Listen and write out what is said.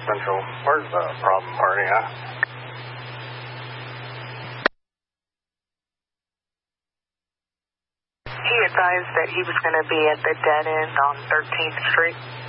Central. Where's the problem party at? He advised that he was going to be at the dead end on 13th Street.